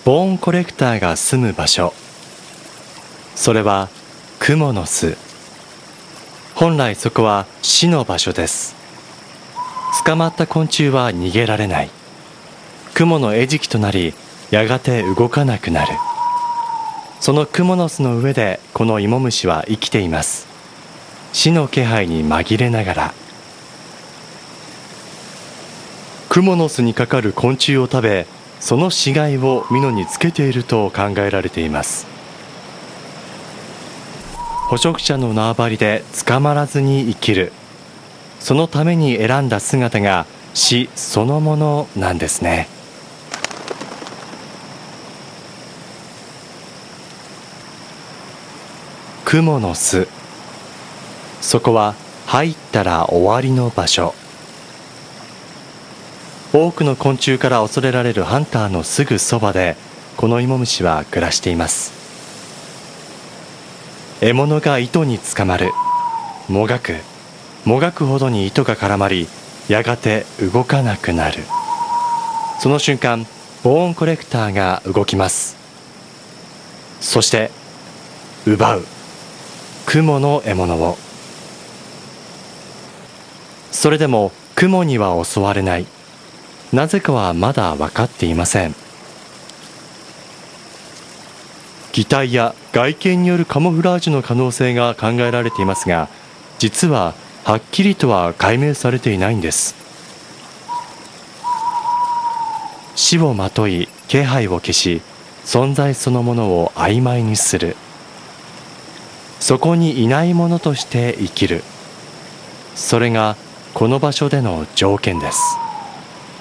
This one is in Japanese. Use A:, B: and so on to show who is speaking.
A: ボーンコレクターが住む場所、それはクモの巣。本来そこは死の場所です。捕まった昆虫は逃げられない。クモの餌食となり、やがて動かなくなる。そのクモの巣の上でこのイモムシは生きています。死の気配に紛れながら。クモの巣にかかる昆虫を食べ、その死骸を蓑につけていると考えられています。捕食者の縄張りで捕まらずに生きる、そのために選んだ姿が死そのものなんですね。クモの巣、そこは入ったら終わりの場所。多くの昆虫から恐れられるハンターのすぐそばで、このイモムシは暮らしています。獲物が糸につかまる。もがくほどに糸が絡まり、やがて動かなくなる。その瞬間、ボーンコレクターが動きます。そして奪う、クモの獲物を。それでもクモには襲われない。なぜかはまだ分かっていません。擬態や外見によるカモフラージュの可能性が考えられていますが、実ははっきりとは解明されていないんです。死をまとい気配を消し、存在そのものを曖昧にする。そこにいないものとして生きる。それがこの場所での条件です。